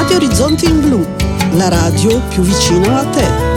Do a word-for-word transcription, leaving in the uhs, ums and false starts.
Radio Orizzonti in Blu, la radio più vicina a te.